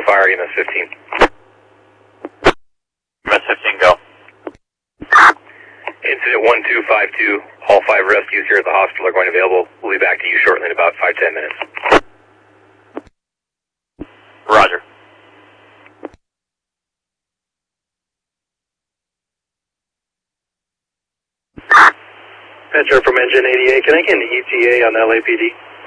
fire, EMS 15. EMS 15, go. Incident 1252, all 5 rescues here at the hospital are going available. We'll be back to you shortly in about 5-10 minutes. Roger. Petro from Engine 88, can I get an ETA on LAPD?